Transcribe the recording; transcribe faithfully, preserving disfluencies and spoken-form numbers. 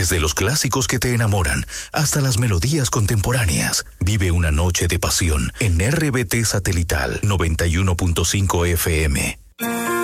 Desde los clásicos que te enamoran hasta las melodías contemporáneas, vive una noche de pasión en R B T Satelital noventa y uno punto cinco F M.